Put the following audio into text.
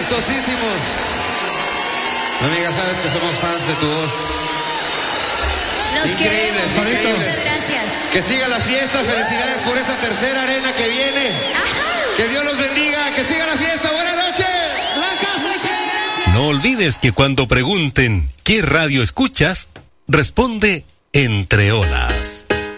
talentosísimos. Amiga, sabes que somos fans de tu voz. Los queremos, muchas gracias. Que siga la fiesta, felicidades por esa tercera arena que viene. Ajá. Que Dios los bendiga, que siga la fiesta, buenas noches. La casa que... No olvides que cuando pregunten ¿qué radio escuchas? Responde Entre Olas.